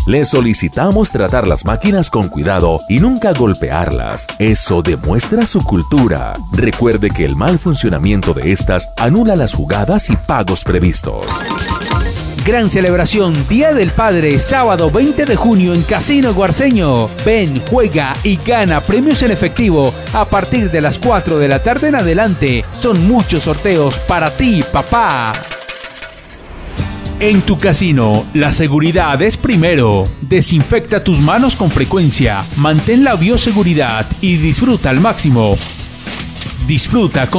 Le solicitamos tratar las máquinas con cuidado y nunca golpearlas. Eso demuestra su cultura. Recuerde que el mal funcionamiento de estas anula las jugadas y pagos previstos. Gran celebración Día del Padre, sábado 20 de junio en Casino Guarceño. Ven, juega y gana premios en efectivo a partir de las 4 de la tarde en adelante. Son muchos sorteos para ti, papá. En tu casino, la seguridad es primero. Desinfecta tus manos con frecuencia, mantén la bioseguridad y disfruta al máximo. Disfruta con